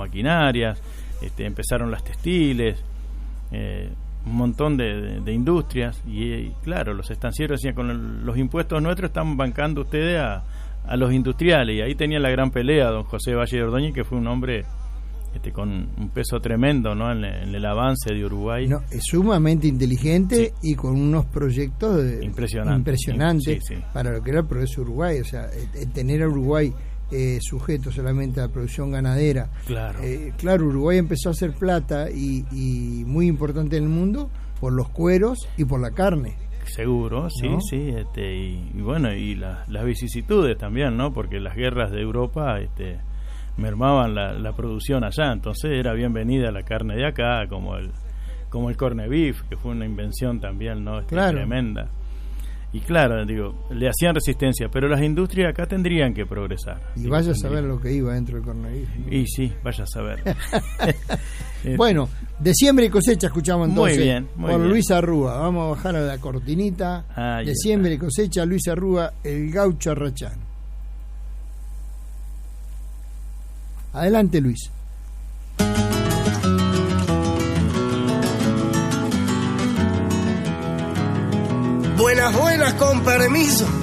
maquinarias, empezaron las textiles, un montón de industrias, y claro, los estancieros decían, con los impuestos nuestros están bancando ustedes a los industriales, y ahí tenía la gran pelea don José Valle de Ordóñez, que fue un hombre con un peso tremendo, ¿no?, en el avance de Uruguay. No, es sumamente inteligente, sí, y con unos proyectos impresionantes, sí, para lo que era el progreso de Uruguay. O sea, tener a Uruguay sujeto solamente a la producción ganadera. Claro, Uruguay empezó a hacer plata y muy importante en el mundo por los cueros y por la carne. Seguro, sí, ¿no? Sí, y bueno, y las vicisitudes también, ¿no? Porque las guerras de Europa mermaban la producción allá, entonces era bienvenida la carne de acá, como el corned beef, que fue una invención también, ¿no? Claro. Tremenda. Y claro, le hacían resistencia, pero las industrias acá tendrían que progresar. Y vaya a saber lo que iba dentro del corned beef, ¿no? Y sí, vaya a saber. Bueno, de siembra y cosecha escuchamos entonces. Muy bien, por Luis Arrúa. Vamos a bajar a la cortinita. De siembra y cosecha, Luis Arrúa, el gaucho arrachano. Adelante, Luis. Buenas, con permiso.